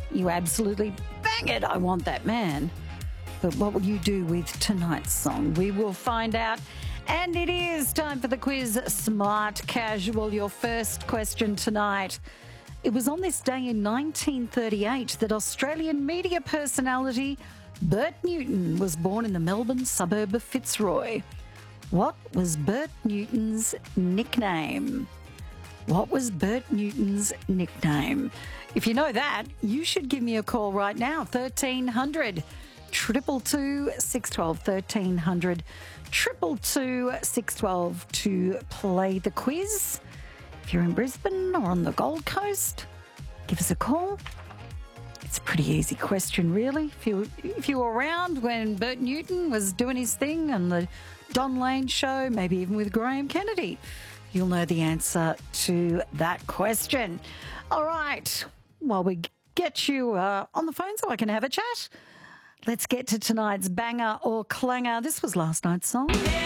You absolutely bang it, I want that man. But what will you do with tonight's song? We will find out. And it is time for the quiz Smart Casual, your first question tonight. It was on this day in 1938 that Australian media personality Bert Newton was born in the Melbourne suburb of Fitzroy. What was Bert Newton's nickname? What was Bert Newton's nickname? If you know that, you should give me a call right now, 1300 222 612, 1300 222 612 to play the quiz. If you're in Brisbane or on the Gold Coast, give us a call. It's a pretty easy question, really. If you were around when Bert Newton was doing his thing on the Don Lane show, maybe even with Graham Kennedy, you'll know the answer to that question. All right, while we get you on the phone so I can have a chat, let's get to tonight's banger or clanger. This was last night's song.